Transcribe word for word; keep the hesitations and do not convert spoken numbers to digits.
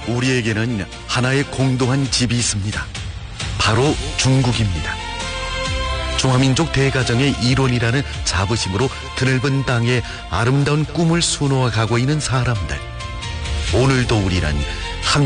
우리에게는 하나의 공동한 집이 있습니다. 바로 중국입니다. 중화민족 대가정의 일원이라는 자부심으로 드넓은 땅에 아름다운 꿈을 수놓아 가고 있는 사람들. 오늘도 우리는